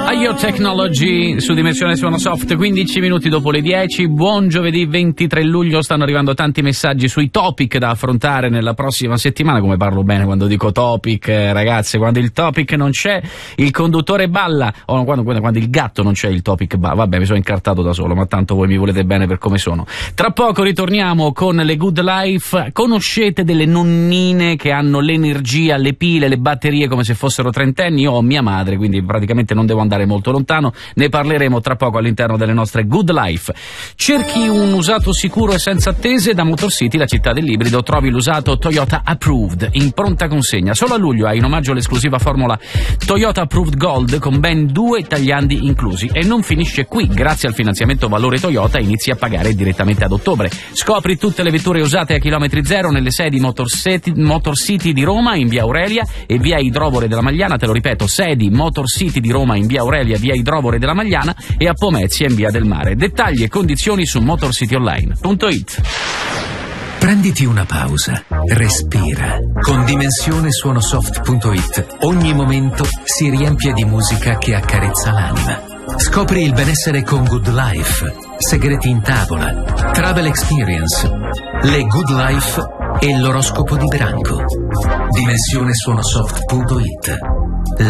Io Technology su Dimensione Suono Soft, 15 minuti dopo le 10. Buon giovedì 23 luglio. Stanno arrivando tanti messaggi sui topic da affrontare nella prossima settimana. Come parlo bene quando dico topic, ragazzi. Quando il topic non c'è, il conduttore balla. O quando il gatto non c'è, il topic balla. Vabbè, mi sono incartato da solo, ma tanto voi mi volete bene per come sono. Tra poco ritorniamo con le Good Life. Conoscete delle nonnine che hanno l'energia, le pile, le batterie come se fossero trentenni? Io ho mia madre, quindi praticamente non devo andare molto lontano. Ne parleremo tra poco all'interno delle nostre Good Life. Cerchi un usato sicuro e senza attese? Da Motor City, la città dell'ibrido, trovi l'usato Toyota Approved in pronta consegna. Solo a luglio hai in omaggio l'esclusiva formula Toyota Approved Gold con ben 2 tagliandi inclusi. E non finisce qui. Grazie al finanziamento Valore Toyota inizi a pagare direttamente ad ottobre. Scopri tutte le vetture usate a chilometri zero nelle sedi Motor City di Roma in via Aurelia e via Idrovore della Magliana. Te lo ripeto, sedi Motor City di Roma in via Aurelia, via Idrovore della Magliana e a Pomezia in via del Mare. Dettagli e condizioni su motorcityonline.it. Prenditi una pausa, respira. Con dimensionesuonosoft.it ogni momento si riempie di musica che accarezza l'anima. Scopri il benessere con Good Life, segreti in tavola, travel experience, le Good Life e l'oroscopo di branco. Dimensionesuonosoft.it.